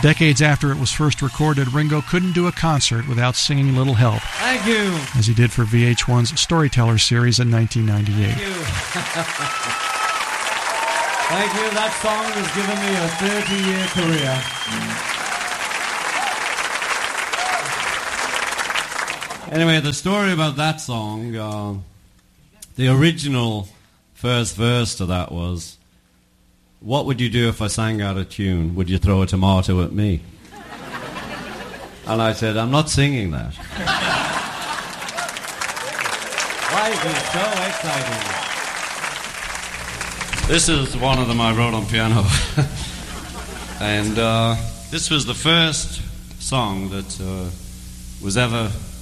Decades after it was first recorded, Ringo couldn't do a concert without singing Little Help. Thank you. As he did for VH1's Storyteller series in 1998. Thank you. Thank you. That song has given me a 30-year career. Anyway, the story about that song, the original first verse to that was, what would you do if I sang out of tune? Would you throw a tomato at me? And I said, I'm not singing that. Life is so exciting. This is one of them I wrote on piano. And this was the first song that was ever